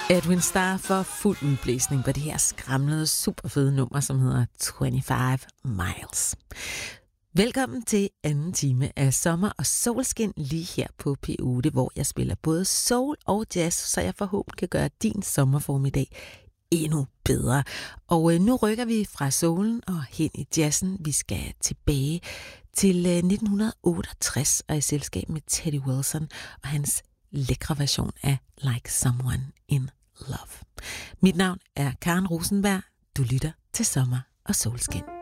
Edwin Starr for fuld udblæsning på det her skramlede, superfede nummer, som hedder 25 Miles. Velkommen til anden time af Sommer og Solskin lige her på P8, hvor jeg spiller både soul og jazz, så jeg forhåbentlig kan gøre din sommerformiddag endnu bedre. Og nu rykker vi fra soulen og hen i jazzen. Vi skal tilbage til 1968 og i selskab med Teddy Wilson og hans lækre version af Like Someone in Love. Mit navn er Karen Rosenberg. Du lytter til Sommer og Solskin.